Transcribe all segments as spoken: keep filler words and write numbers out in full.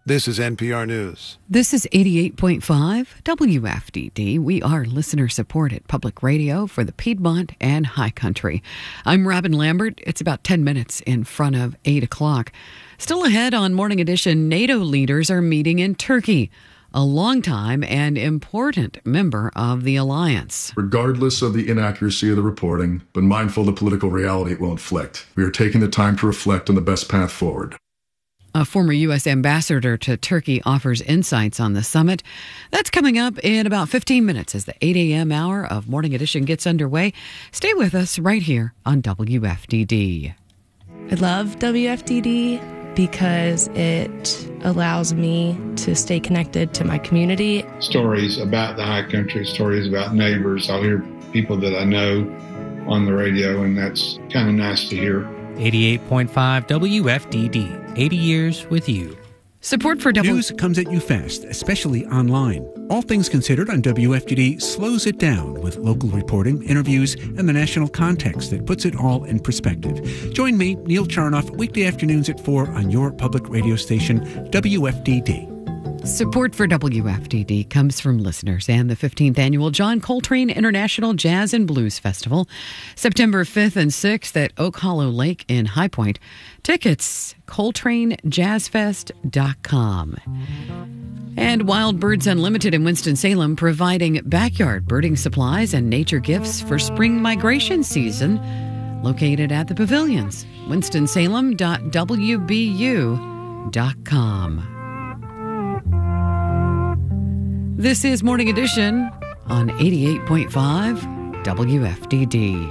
This is N P R News. This is eighty-eight point five W F D D. We are listener-supported public radio for the Piedmont and High Country. I'm Robin Lambert. It's about ten minutes in front of eight o'clock. Still ahead on Morning Edition, NATO leaders are meeting in Turkey, a longtime and important member of the alliance. Regardless of the inaccuracy of the reporting, but mindful of the political reality it will inflict, we are taking the time to reflect on the best path forward. A former U S ambassador to Turkey offers insights on the summit. That's coming up in about fifteen minutes as the eight a.m. hour of Morning Edition gets underway. Stay with us right here on W F D D. I love W F D D because it allows me to stay connected to my community. Stories about the High Country, stories about neighbors. I'll hear people that I know on the radio, and that's kind of nice to hear. eighty-eight point five W F D D, eighty years with you. Support for W... News comes at you fast, especially online. All Things Considered on W F D D slows it down with local reporting, interviews, and the national context that puts it all in perspective. Join me, Neil Charnoff, weekday afternoons at four on your public radio station, W F D D. Support for W F D D comes from listeners and the fifteenth Annual John Coltrane International Jazz and Blues Festival, September fifth and sixth at Oak Hollow Lake in High Point. Tickets, coltrane jazz fest dot com. And Wild Birds Unlimited in Winston-Salem providing backyard birding supplies and nature gifts for spring migration season, located at the pavilions, winston salem dot w b u dot com. This is Morning Edition on eighty-eight point five W F D D.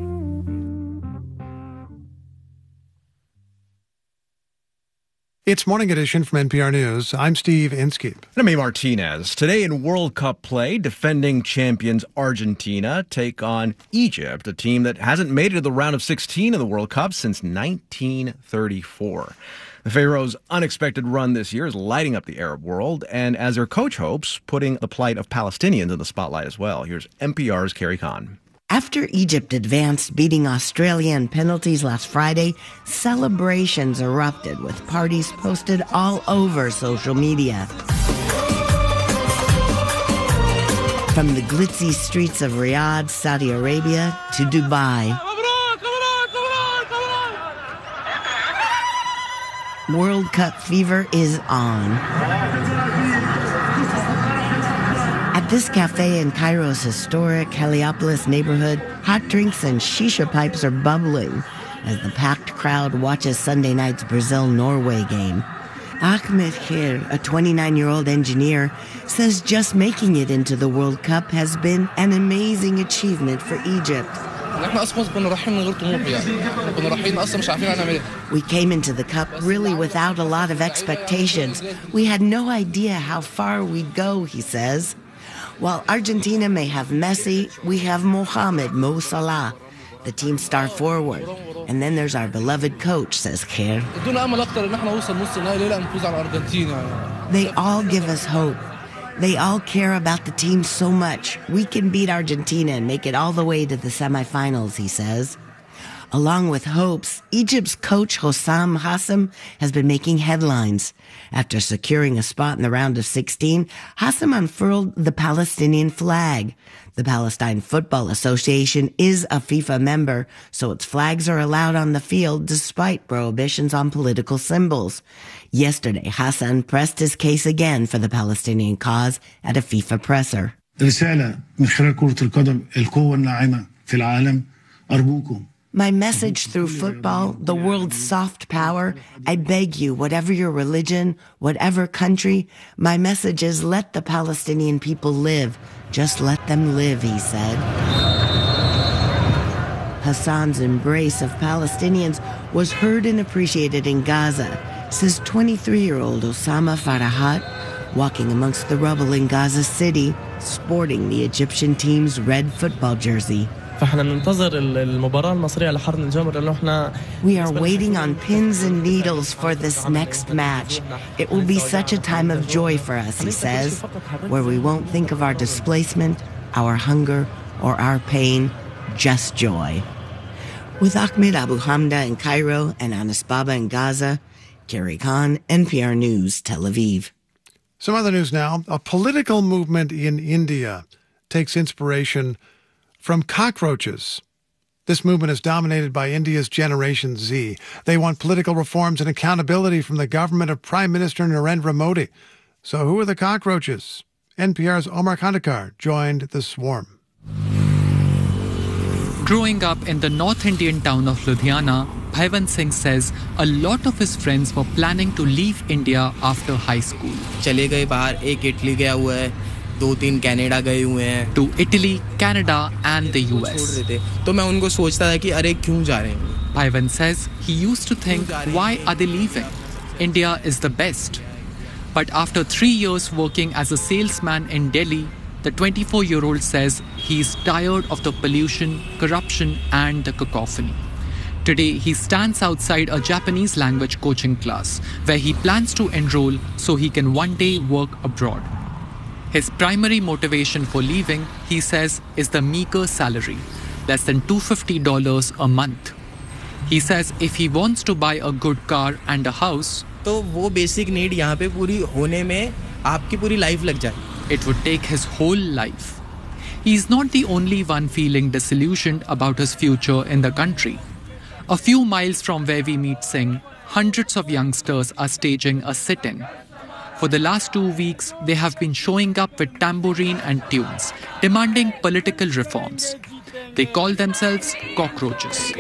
It's Morning Edition from N P R News. I'm Steve Inskeep. And I'm A. Martinez. Today in World Cup play, defending champions Argentina take on Egypt, a team that hasn't made it to the round of sixteen of the World Cup since nineteen thirty-four. The Pharaohs' unexpected run this year is lighting up the Arab world, and as their coach hopes, putting the plight of Palestinians in the spotlight as well. Here's N P R's Carrie Khan. After Egypt advanced, beating Australia in penalties last Friday, celebrations erupted with parties posted all over social media. From the glitzy streets of Riyadh, Saudi Arabia, to Dubai, World Cup fever is on. At this cafe in Cairo's historic Heliopolis neighborhood, hot drinks and shisha pipes are bubbling as the packed crowd watches Sunday night's Brazil-Norway game. Ahmed Kher, a twenty-nine-year-old engineer, says just making it into the World Cup has been an amazing achievement for Egypt. We came into the Cup really without a lot of expectations. We had no idea how far we'd go, he says. While Argentina may have Messi, we have Mohamed Mo Salah, the team's star forward. And then there's our beloved coach, says Kher. They all give us hope. They all care about the team so much. We can beat Argentina and make it all the way to the semifinals, he says. Along with hopes, Egypt's coach Hossam Hassam has been making headlines. After securing a spot in the round of sixteen, Hassam unfurled the Palestinian flag. The Palestine Football Association is a FIFA member, so its flags are allowed on the field despite prohibitions on political symbols. Yesterday, Hassan pressed his case again for the Palestinian cause at a FIFA presser. رسالة من خلال كرة القدم القوة الناعمة في العالم أرجوكم. My message through football, the world's soft power, I beg you, whatever your religion, whatever country, my message is let the Palestinian people live. Just let them live, he said. Hassan's embrace of Palestinians was heard and appreciated in Gaza, says twenty-three-year-old Osama Farahat, walking amongst the rubble in Gaza City, sporting the Egyptian team's red football jersey. We are waiting on pins and needles for this next match. It will be such a time of joy for us, he says, where we won't think of our displacement, our hunger, or our pain, just joy. With Ahmed Abu Hamda in Cairo and Anas Baba in Gaza, Carrie Khan, N P R News, Tel Aviv. Some other news now. A political movement in India takes inspiration from cockroaches. This movement is dominated by India's Generation Z. They want political reforms and accountability from the government of Prime Minister Narendra Modi. So who are the cockroaches? N P R's Omar Khandekar joined the swarm. Growing up in the North Indian town of Ludhiana, Bhaivan Singh says a lot of his friends were planning to leave India after high school. चले गए बाहर, एक Italy गया हुआ है, दो तीन Canada गए हुए हैं. To Italy, Canada and the U S. छोड़ देते. तो मैं उनको सोचता था कि अरे क्यों जा रहे हैं. Bhaivan says he used to think, why are they leaving? India is the best. But after three years working as a salesman in Delhi, the twenty-four-year-old says he's tired of the pollution, corruption and the cacophony. Today, he stands outside a Japanese language coaching class where he plans to enroll so he can one day work abroad. His primary motivation for leaving, he says, is the meager salary, less than two hundred fifty dollars a month. He says if he wants to buy a good car and a house, तो वो basic need यहाँ पे पूरी होने में आपकी पूरी life लग जाए. It would take his whole life. He is not the only one feeling disillusioned about his future in the country. A few miles from where we meet Singh, hundreds of youngsters are staging a sit-in. For the last two weeks, they have been showing up with tambourine and tunes, demanding political reforms. They call themselves cockroaches.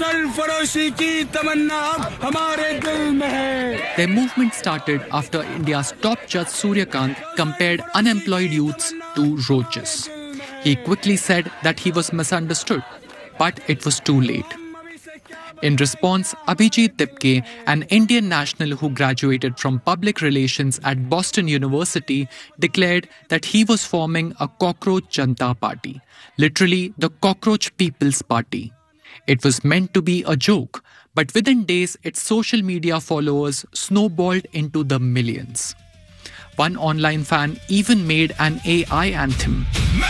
Their movement started after India's top judge Surya Kant compared unemployed youths to roaches. He quickly said that he was misunderstood, but it was too late. In response, Abhijit Dipke, an Indian national who graduated from public relations at Boston University, declared that he was forming a Cockroach Janta Party, literally the Cockroach People's Party. It was meant to be a joke, but within days, its social media followers snowballed into the millions. One online fan even made an A I anthem.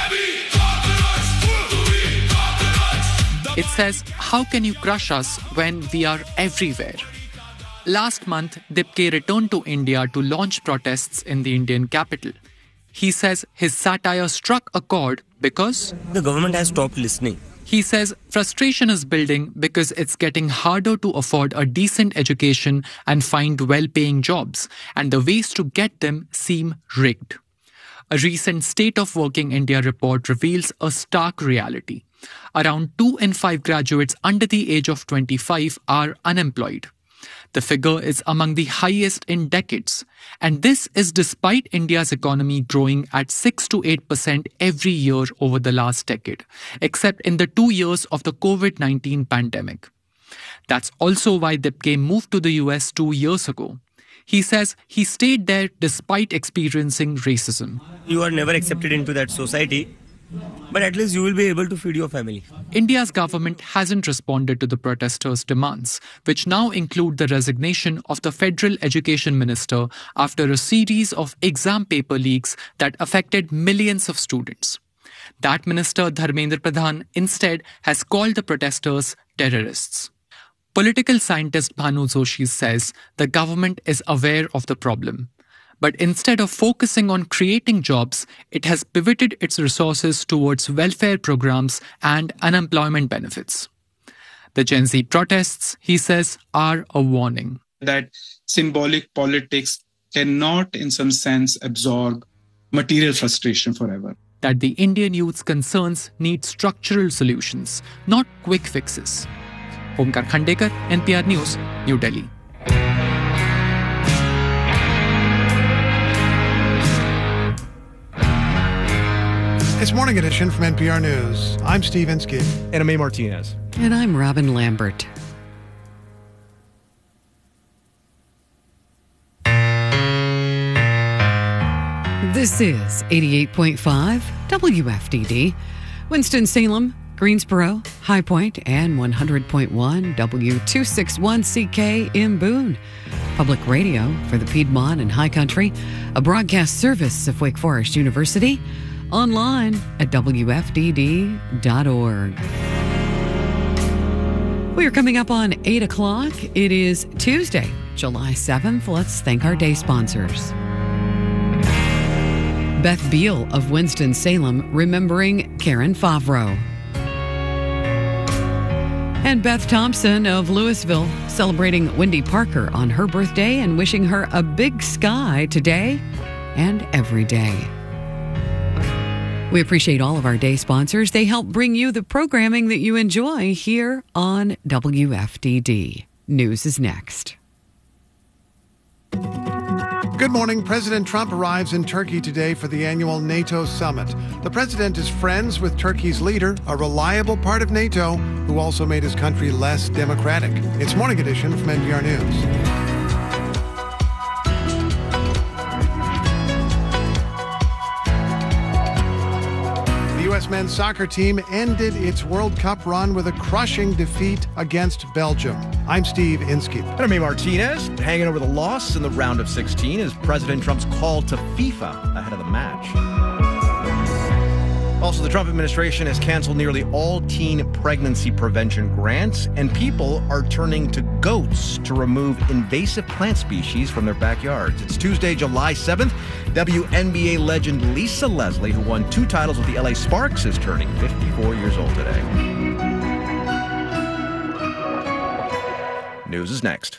It says, how can you crush us when we are everywhere? Last month, Dipke returned to India to launch protests in the Indian capital. He says his satire struck a chord because the government has stopped listening. He says frustration is building because it's getting harder to afford a decent education and find well-paying jobs, and the ways to get them seem rigged. A recent State of Working India report reveals a stark reality. Around two in five graduates under the age of twenty-five are unemployed. The figure is among the highest in decades. And this is despite India's economy growing at six to eight percent every year over the last decade, except in the two years of the COVID nineteen pandemic. That's also why Dipke moved to the U S two years ago. He says he stayed there despite experiencing racism. You are never accepted into that society, but at least you will be able to feed your family. India's government hasn't responded to the protesters' demands, which now include the resignation of the federal education minister after a series of exam paper leaks that affected millions of students. That minister, Dharmendra Pradhan, instead has called the protesters terrorists. Political scientist Bhanu Joshi says the government is aware of the problem. But instead of focusing on creating jobs, it has pivoted its resources towards welfare programs and unemployment benefits. The Gen Z protests, he says, are a warning. That symbolic politics cannot, in some sense, absorb material frustration forever. That the Indian youth's concerns need structural solutions, not quick fixes. Omkar Khandekar, N P R News, New Delhi. It's Morning Edition from N P R News. I'm Steve Inskeep. And I'm A. Martinez. And I'm Robin Lambert. This is eighty-eight point five W F D D. Winston-Salem, Greensboro, High Point, and one hundred point one W two sixty-one C K in Boone. Public radio for the Piedmont and High Country, a broadcast service of Wake Forest University, online at W F D D dot org. We are coming up on eight o'clock. It is Tuesday, July seventh. Let's thank our day sponsors. Beth Beal of Winston-Salem, remembering Karen Favreau. And Beth Thompson of Louisville, celebrating Wendy Parker on her birthday and wishing her a big sky today and every day. We appreciate all of our day sponsors. They help bring you the programming that you enjoy here on W F D D. News is next. Good morning. President Trump arrives in Turkey today for the annual NATO summit. The president is friends with Turkey's leader, a reliable part of NATO, who also made his country less democratic. It's Morning Edition from N P R News. The U S men's soccer team ended its World Cup run with a crushing defeat against Belgium. I'm Steve Inskeep. And I'm Amy Martinez, hanging over the loss in the round of sixteen is President Trump's call to FIFA ahead of the match. Also, the Trump administration has canceled nearly all teen pregnancy prevention grants, and people are turning to goats to remove invasive plant species from their backyards. It's Tuesday, July seventh. W N B A legend Lisa Leslie, who won two titles with the L A Sparks, is turning fifty-four years old today. News is next.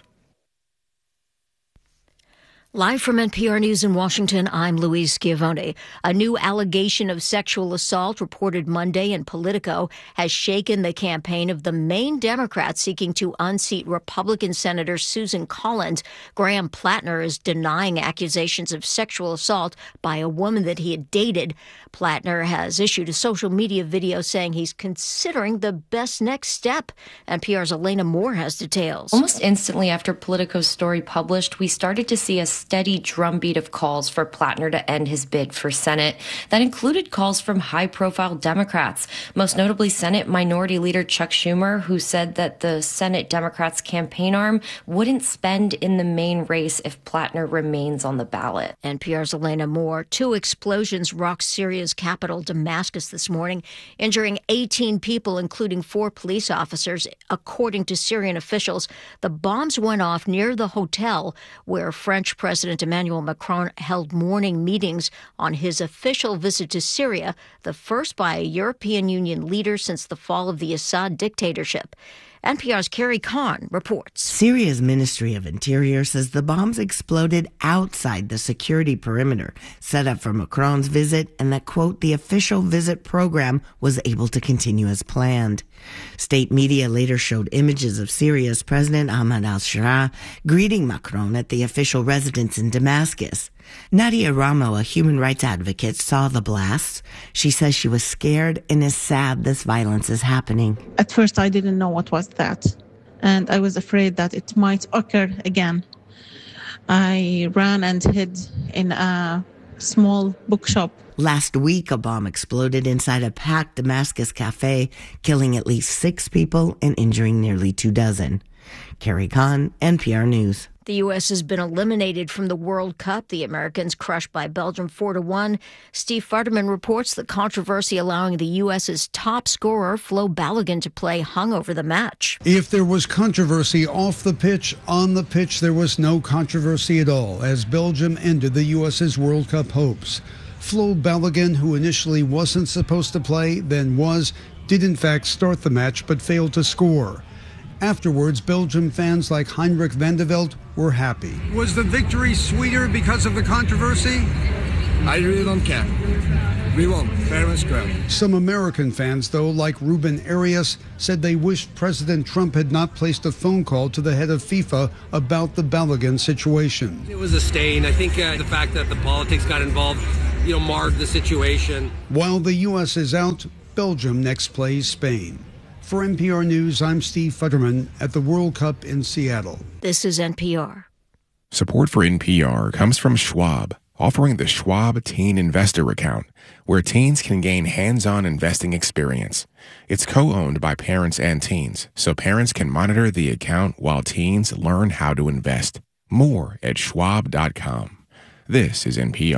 Live from N P R News in Washington, I'm Louise Schiavone. A new allegation of sexual assault reported Monday in Politico has shaken the campaign of the main Democrat seeking to unseat Republican Senator Susan Collins. Graham Plattner is denying accusations of sexual assault by a woman that he had dated. Plattner has issued a social media video saying he's considering the best next step. N P R's Elena Moore has details. Almost instantly after Politico's story published, we started to see a steady drumbeat of calls for Plattner to end his bid for Senate. That included calls from high-profile Democrats, most notably Senate Minority Leader Chuck Schumer, who said that the Senate Democrats' campaign arm wouldn't spend in the main race if Plattner remains on the ballot. N P R's Elena Moore. Two explosions rocked Syria's capital, Damascus, this morning, injuring eighteen people, including four police officers. According to Syrian officials, the bombs went off near the hotel where French President President Emmanuel Macron held morning meetings on his official visit to Syria, the first by a European Union leader since the fall of the Assad dictatorship. N P R's Carrie Kahn reports. Syria's Ministry of Interior says the bombs exploded outside the security perimeter set up for Macron's visit and that, quote, the official visit program was able to continue as planned. State media later showed images of Syria's President Ahmed al-Shara greeting Macron at the official residence in Damascus. Nadia Ramo, a human rights advocate, saw the blasts. She says she was scared and is sad this violence is happening. At first, I didn't know what was that, and I was afraid that it might occur again. I ran and hid in a small bookshop. Last week, a bomb exploded inside a packed Damascus cafe, killing at least six people and injuring nearly two dozen. Carrie Kahn, N P R News. The U S has been eliminated from the World Cup. The Americans crushed by Belgium four to one. Steve Farderman reports the controversy allowing the U S's top scorer, Flo Balogun, to play hung over the match. If there was controversy off the pitch, on the pitch there was no controversy at all as Belgium ended the U S's World Cup hopes. Flo Balogun, who initially wasn't supposed to play, then was, did in fact start the match but failed to score. Afterwards, Belgium fans like Heinrich van de Velde were happy. Was the victory sweeter because of the controversy? I really don't care. We won, fair and square. Some American fans, though, like Ruben Arias, said they wished President Trump had not placed a phone call to the head of FIFA about the Balogun situation. It was a stain. I think uh, the fact that the politics got involved, you know, marred the situation. While the U S is out, Belgium next plays Spain. For N P R News, I'm Steve Futterman at the World Cup in Seattle. This is N P R. Support for N P R comes from Schwab, offering the Schwab Teen Investor Account, where teens can gain hands-on investing experience. It's co-owned by parents and teens, so parents can monitor the account while teens learn how to invest. More at schwab dot com. This is N P R.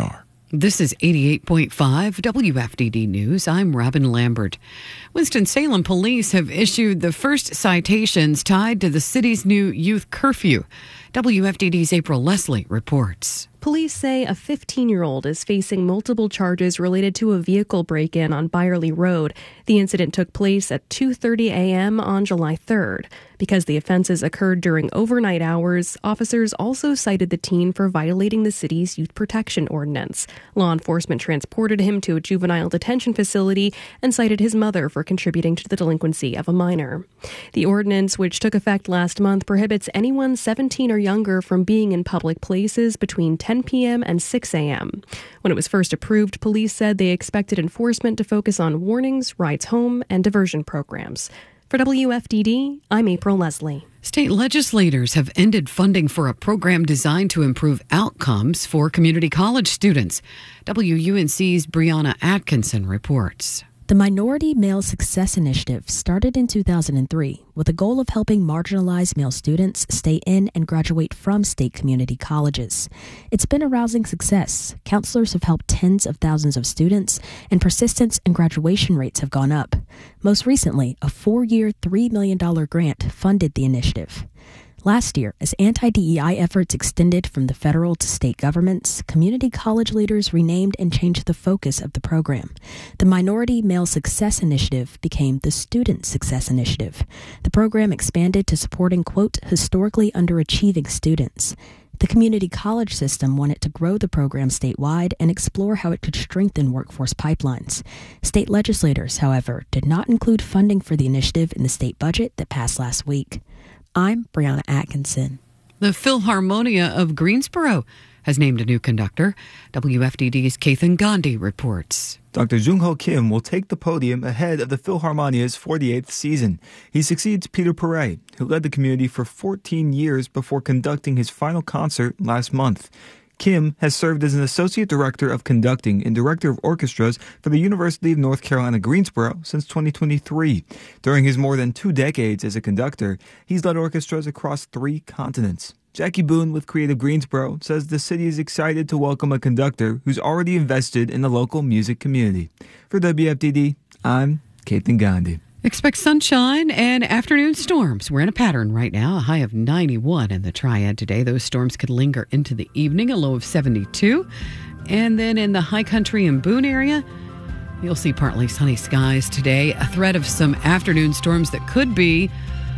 This is eighty-eight point five W F D D News. I'm Robin Lambert. Winston-Salem police have issued the first citations tied to the city's new youth curfew. W F D D's April Leslie reports. Police say a fifteen-year-old is facing multiple charges related to a vehicle break-in on Byerly Road. The incident took place at two thirty a.m. on July third. Because the offenses occurred during overnight hours, officers also cited the teen for violating the city's youth protection ordinance. Law enforcement transported him to a juvenile detention facility and cited his mother for contributing to the delinquency of a minor. The ordinance, which took effect last month, prohibits anyone seventeen or younger from being in public places between ten p.m. and six a.m. When it was first approved, police said they expected enforcement to focus on warnings, rides home, and diversion programs. For W F D D, I'm April Leslie. State legislators have ended funding for a program designed to improve outcomes for community college students. W U N C's Brianna Atkinson reports. The Minority Male Success Initiative started in two thousand three with the goal of helping marginalized male students stay in and graduate from state community colleges. It's been a rousing success. Counselors have helped tens of thousands of students, and persistence and graduation rates have gone up. Most recently, a four-year, three million dollars grant funded the initiative. Last year, as anti-D E I efforts extended from the federal to state governments, community college leaders renamed and changed the focus of the program. The Minority Male Success Initiative became the Student Success Initiative. The program expanded to supporting, quote, historically underachieving students. The community college system wanted to grow the program statewide and explore how it could strengthen workforce pipelines. State legislators, however, did not include funding for the initiative in the state budget that passed last week. I'm Brianna Atkinson. The Philharmonia of Greensboro has named a new conductor. W F D D's Kathan Gandhi reports. Doctor Jung-Ho Kim will take the podium ahead of the Philharmonia's forty-eighth season. He succeeds Peter Perret, who led the community for fourteen years before conducting his final concert last month. Kim has served as an associate director of conducting and director of orchestras for the University of North Carolina, Greensboro since twenty twenty-three. During his more than two decades as a conductor, he's led orchestras across three continents. Jackie Boone with Creative Greensboro says the city is excited to welcome a conductor who's already invested in the local music community. For W F D D, I'm Kathan Gandhi. Expect sunshine and afternoon storms. We're in a pattern right now, a high of ninety-one in the Triad today. Those storms could linger into the evening, a low of seventy-two. And then in the high country and Boone area, you'll see partly sunny skies today. A threat of some afternoon storms that could be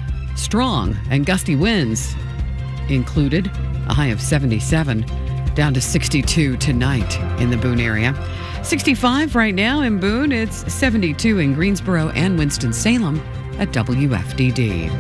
strong and gusty winds included, a high of seventy-seven, down to sixty-two tonight in the Boone area. sixty-five right now in Boone. It's seventy-two in Greensboro and Winston-Salem at W F D D.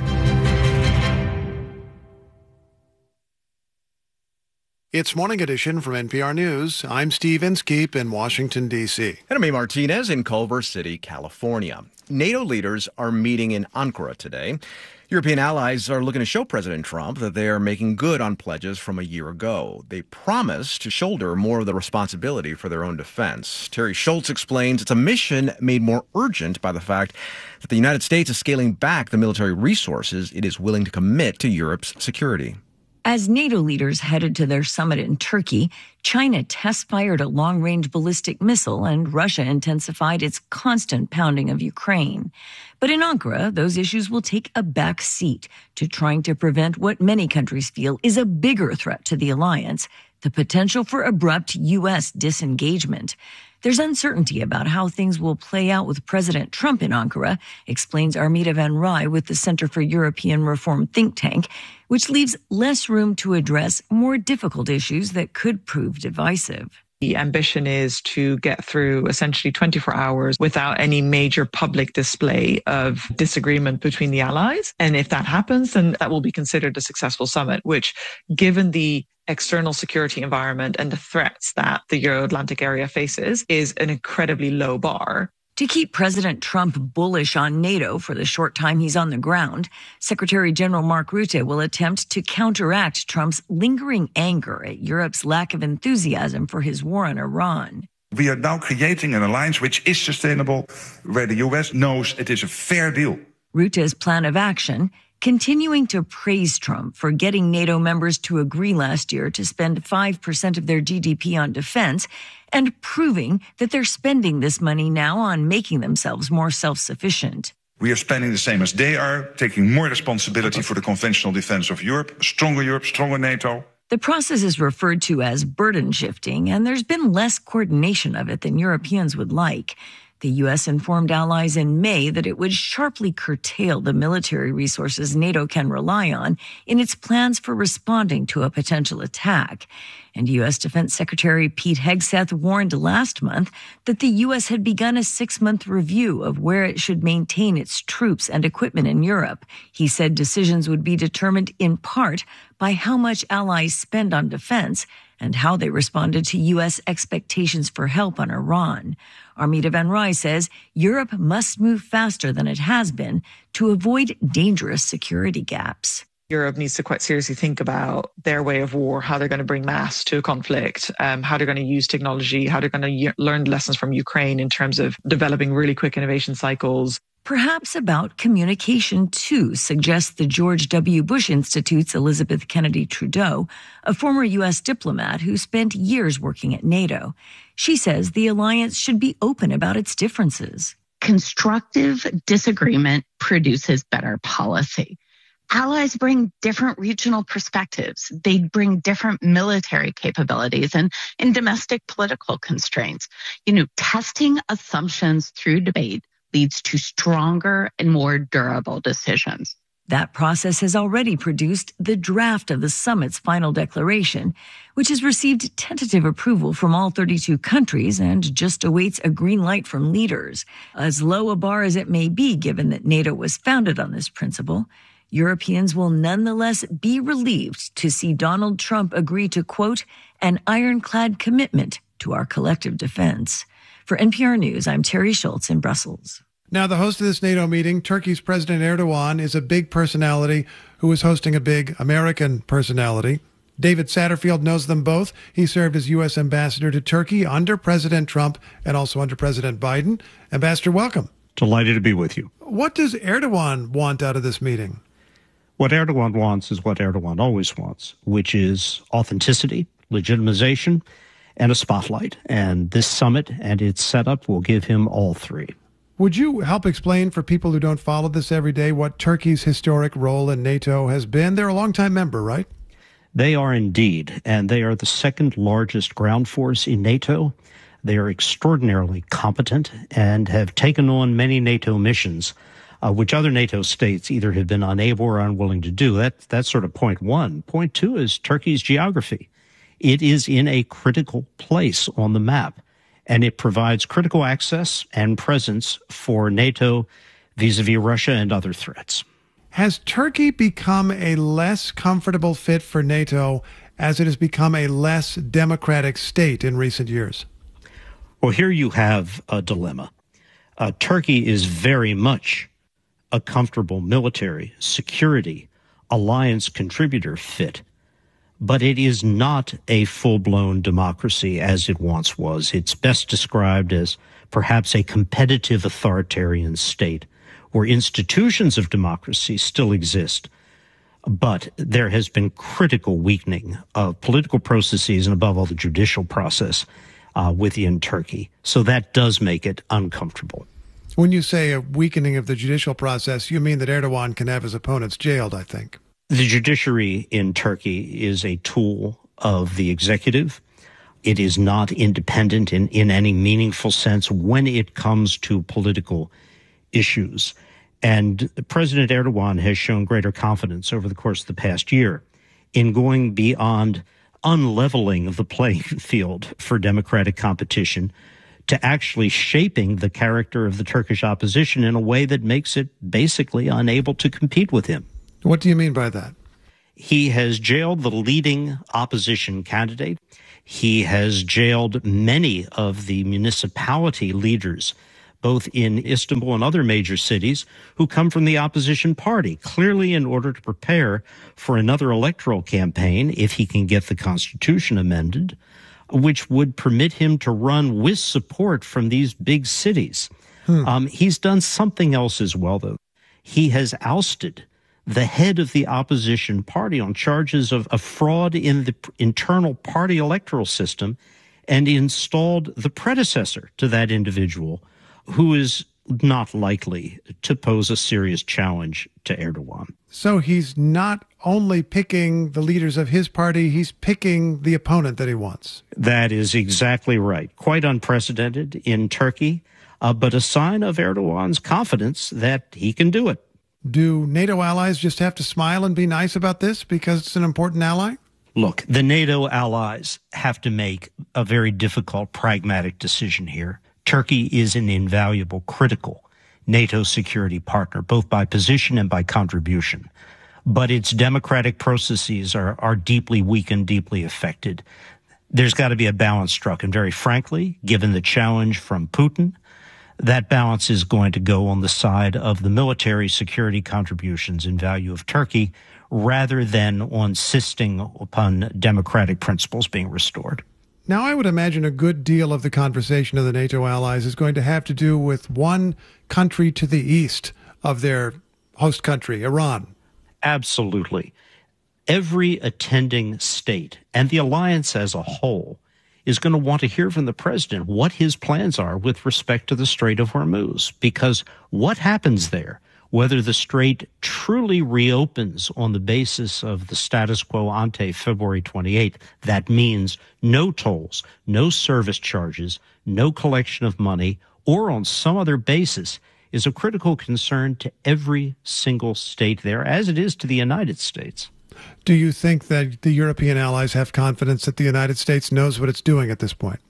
It's Morning Edition from N P R News. I'm Steve Inskeep in Washington, D C. And I'm A. Martinez in Culver City, California. NATO leaders are meeting in Ankara today. European allies are looking to show President Trump that they are making good on pledges from a year ago. They promise to shoulder more of the responsibility for their own defense. Terry Schultz explains it's a mission made more urgent by the fact that the United States is scaling back the military resources it is willing to commit to Europe's security. As NATO leaders headed to their summit in Turkey, China test-fired a long-range ballistic missile and Russia intensified its constant pounding of Ukraine. But in Ankara, those issues will take a back seat to trying to prevent what many countries feel is a bigger threat to the alliance, the potential for abrupt U S disengagement. There's uncertainty about how things will play out with President Trump in Ankara, explains Armida van Rij with the Center for European Reform think tank, which leaves less room to address more difficult issues that could prove divisive. The ambition is to get through essentially twenty-four hours without any major public display of disagreement between the allies. And if that happens, then that will be considered a successful summit, which, given the external security environment and the threats that the Euro-Atlantic area faces, is an incredibly low bar. To keep President Trump bullish on NATO for the short time he's on the ground, Secretary General Mark Rutte will attempt to counteract Trump's lingering anger at Europe's lack of enthusiasm for his war on Iran. We are now creating an alliance which is sustainable, where the U S knows it is a fair deal. Rutte's plan of action: continuing to praise Trump for getting NATO members to agree last year to spend five percent of their G D P on defense, and proving that they're spending this money now on making themselves more self-sufficient. We are spending the same as they are, taking more responsibility for the conventional defense of Europe, a stronger Europe, stronger NATO. The process is referred to as burden shifting, and there's been less coordination of it than Europeans would like. The U S informed allies in May that it would sharply curtail the military resources NATO can rely on in its plans for responding to a potential attack. And U S Defense Secretary Pete Hegseth warned last month that the U S had begun a six-month review of where it should maintain its troops and equipment in Europe. He said decisions would be determined in part by how much allies spend on defense and how they responded to U S expectations for help on Iran. Armida Van Rij says Europe must move faster than it has been to avoid dangerous security gaps. Europe needs to quite seriously think about their way of war, how they're going to bring mass to a conflict, um, how they're going to use technology, how they're going to y- learn lessons from Ukraine in terms of developing really quick innovation cycles. Perhaps about communication, too, suggests the George W. Bush Institute's Elizabeth Kennedy Trudeau, a former U S diplomat who spent years working at NATO. She says the alliance should be open about its differences. Constructive disagreement produces better policy. Allies bring different regional perspectives. They bring different military capabilities and, and domestic political constraints. You know, testing assumptions through debate leads to stronger and more durable decisions. That process has already produced the draft of the summit's final declaration, which has received tentative approval from all thirty-two countries and just awaits a green light from leaders. As low a bar as it may be, given that NATO was founded on this principle, Europeans will nonetheless be relieved to see Donald Trump agree to, quote, an ironclad commitment to our collective defense. For N P R News, I'm Terry Schultz in Brussels. Now, the host of this NATO meeting, Turkey's President Erdogan, is a big personality who is hosting a big American personality. David Satterfield knows them both. He served as U S ambassador to Turkey under President Trump and also under President Biden. Ambassador, welcome. Delighted to be with you. What does Erdogan want out of this meeting? What Erdogan wants is what Erdogan always wants, which is authenticity, legitimization, and a spotlight. And this summit and its setup will give him all three. Would you help explain for people who don't follow this every day what Turkey's historic role in NATO has been? They're a longtime member, right? They are indeed, and they are the second largest ground force in NATO. They are extraordinarily competent and have taken on many NATO missions, uh, which other NATO states either have been unable or unwilling to do. That, that's sort of point one. Point two is Turkey's geography. It is in a critical place on the map, and it provides critical access and presence for NATO vis-a-vis Russia and other threats. Has Turkey become a less comfortable fit for NATO as it has become a less democratic state in recent years? Well, here you have a dilemma. Uh, Turkey is very much a comfortable military, security, alliance contributor fit, but it is not a full-blown democracy as it once was. It's best described as perhaps a competitive authoritarian state where institutions of democracy still exist, but there has been critical weakening of political processes and above all the judicial process uh, within Turkey. So that does make it uncomfortable. When you say a weakening of the judicial process, you mean that Erdogan can have his opponents jailed, I think. The judiciary in Turkey is a tool of the executive. It is not independent in, in any meaningful sense when it comes to political issues. And President Erdogan has shown greater confidence over the course of the past year in going beyond unleveling of the playing field for democratic competition to actually shaping the character of the Turkish opposition in a way that makes it basically unable to compete with him. What do you mean by that? He has jailed the leading opposition candidate. He has jailed many of the municipality leaders, both in Istanbul and other major cities, who come from the opposition party, clearly in order to prepare for another electoral campaign, if he can get the Constitution amended, which would permit him to run with support from these big cities. Hmm. Um, he's done something else as well, though. He has ousted the head of the opposition party on charges of, of fraud in the internal party electoral system and installed the predecessor to that individual, who is not likely to pose a serious challenge to Erdogan. So he's not only picking the leaders of his party, he's picking the opponent that he wants. That is exactly right. Quite unprecedented in Turkey, uh, but a sign of Erdogan's confidence that he can do it. Do NATO allies just have to smile and be nice about this because it's an important ally? Look, the NATO allies have to make a very difficult, pragmatic decision here. Turkey is an invaluable, critical NATO security partner, both by position and by contribution. But its democratic processes are, are deeply weakened, deeply affected. There's got to be a balance struck. And very frankly, given the challenge from Putin, that balance is going to go on the side of the military security contributions and value of Turkey, rather than on insisting upon democratic principles being restored. Now, I would imagine a good deal of the conversation of the NATO allies is going to have to do with one country to the east of their host country, Iran. Absolutely. Every attending state and the alliance as a whole is going to want to hear from the president what his plans are with respect to the Strait of Hormuz, because what happens there, whether the strait truly reopens on the basis of the status quo ante February twenty-eighth, that means no tolls, no service charges, no collection of money, or on some other basis, is a critical concern to every single state there, as it is to the United States. Do you think that the European allies have confidence that the United States knows what it's doing at this point?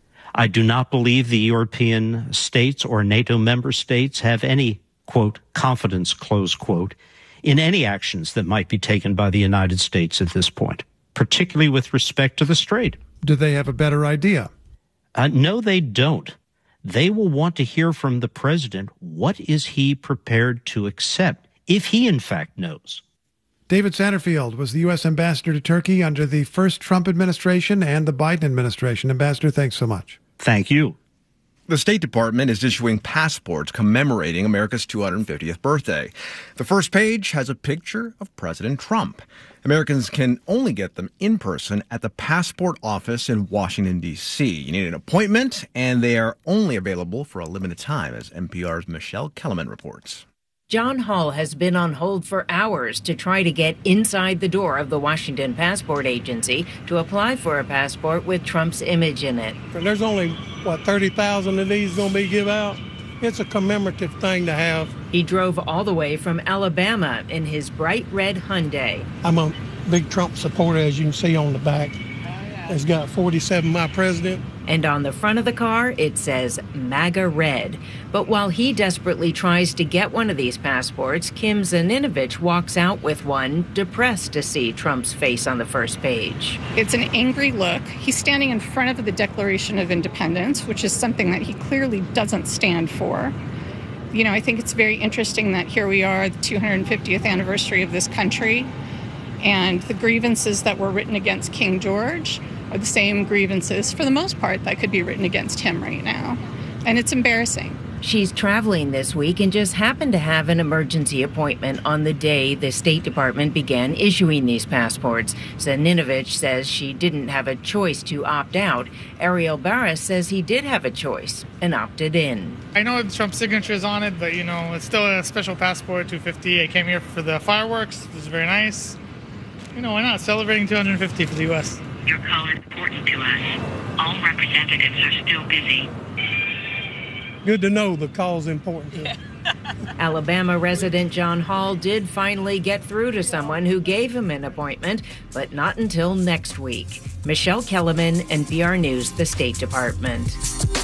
I do not believe the European states or NATO member states have any, quote, confidence, close quote, in any actions that might be taken by the United States at this point, particularly with respect to the strait. Do they have a better idea? Uh, no, they don't. They will want to hear from the president what is he prepared to accept, if he in fact knows. David Satterfield was the U S ambassador to Turkey under the first Trump administration and the Biden administration. Ambassador, thanks so much. Thank you. The State Department is issuing passports commemorating America's two hundred fiftieth birthday. The first page has a picture of President Trump. Americans can only get them in person at the passport office in Washington, D C. You need an appointment, and they are only available for a limited time, as N P R's Michelle Kellerman reports. John Hall has been on hold for hours to try to get inside the door of the Washington Passport Agency to apply for a passport with Trump's image in it. There's only, what, thirty thousand of these going to be given out? It's a commemorative thing to have. He drove all the way from Alabama in his bright red Hyundai. I'm a big Trump supporter, as you can see on the back. It's got forty-seven, my president. And on the front of the car, it says MAGA Red. But while he desperately tries to get one of these passports, Kim Zaninovich walks out with one, depressed to see Trump's face on the first page. It's an angry look. He's standing in front of the Declaration of Independence, which is something that he clearly doesn't stand for. You know, I think it's very interesting that here we are, the two hundred fiftieth anniversary of this country, and the grievances that were written against King George are the same grievances, for the most part, that could be written against him right now. And it's embarrassing. She's traveling this week and just happened to have an emergency appointment on the day the State Department began issuing these passports. Zaninovich says she didn't have a choice to opt out. Ariel Barras says he did have a choice and opted in. I know Trump's signature is on it, but, you know, it's still a special passport, two fifty. I came here for the fireworks. It was very nice. You know, why not? Celebrating two hundred fifty for the U S Your call is important to us. All representatives are still busy. Good to know the call's important to us. Alabama resident John Hall did finally get through to someone who gave him an appointment, but not until next week. Michelle Kellerman, N P R News, the State Department.